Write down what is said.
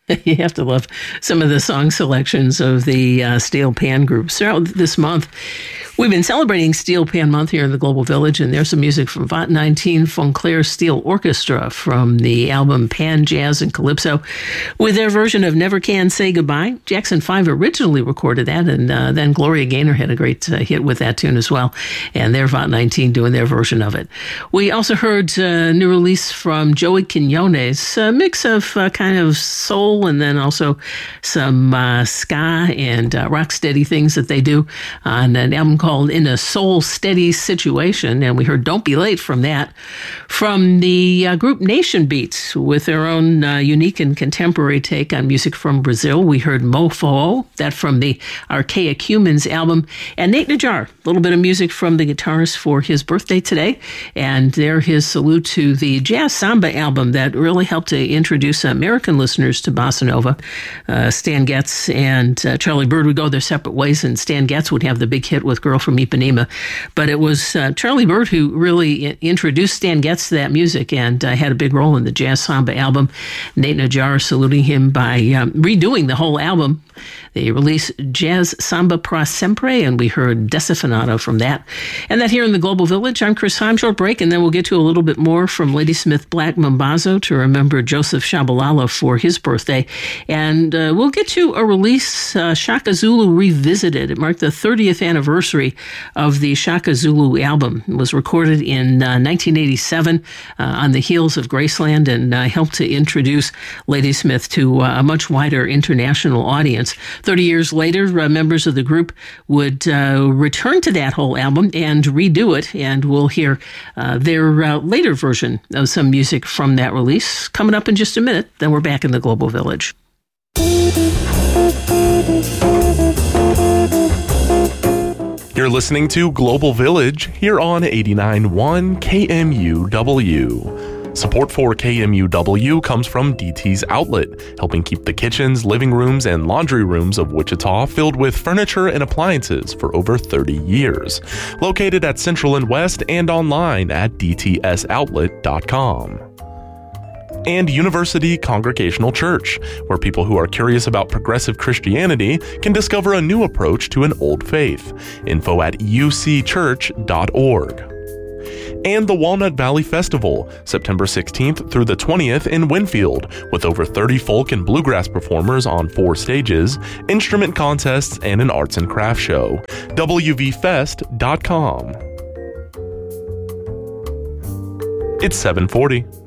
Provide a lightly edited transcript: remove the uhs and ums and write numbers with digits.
You have to love some of the song selections of the Steel Pan group. So this month, we've been celebrating Steel Pan Month here in the Global Village, and there's some music from Vot 19 Fonclair Steel Orchestra from the album Pan Jazz and Calypso with their version of Never Can Say Goodbye. Jackson 5 originally recorded that, and then Gloria Gaynor had a great hit with that tune as well, and they're Vot 19 doing their version of it. We also heard a new release from Joey Quinones, a mix of kind of soul and then also some ska and rock-steady things that they do on an album called In a Soul Steady Situation, and we heard Don't Be Late from that. From the group Nation Beats, with their own unique and contemporary take on music from Brazil, we heard Mofo, that from the Archaic Humans album, and Nate Najar, a little bit of music from the guitarist for his birthday today, and there his salute to the Jazz Samba album that really helped to introduce American listeners to bossa nova. Stan Getz and Charlie Bird would go their separate ways, and Stan Getz would have the big hit with Girl from Ipanema. But it was Charlie Bird who really introduced Stan Getz to that music and had a big role in the Jazz Samba album. Nate Najar saluting him by redoing the whole album. They released Jazz Samba Pra Sempre, and we heard Desafinado from that. And that here in the Global Village, I'm Chris Heim. Short break, and then we'll get to a little bit more from Ladysmith Black Mambazo to remember Joseph Shabalala for his birthday. And we'll get to a release, Shaka Zulu Revisited. It marked the 30th anniversary of the Shaka Zulu album. It was recorded in 1987 on the heels of Graceland and helped to introduce Ladysmith to a much wider international audience. 30 years later, members of the group would return to that whole album and redo it, and we'll hear their later version of some music from that release coming up in just a minute. Then we're back in the Global Village. You're listening to Global Village here on 89.1 KMUW. Support for KMUW comes from DT's Outlet, helping keep the kitchens, living rooms, and laundry rooms of Wichita filled with furniture and appliances for over 30 years. Located at Central and West and online at dtsoutlet.com. And University Congregational Church, where people who are curious about progressive Christianity can discover a new approach to an old faith. Info at ucchurch.org. And the Walnut Valley Festival, September 16th through the 20th in Winfield, with over 30 folk and bluegrass performers on 4 stages, instrument contests, and an arts and crafts show. wvfest.com. It's 7:40.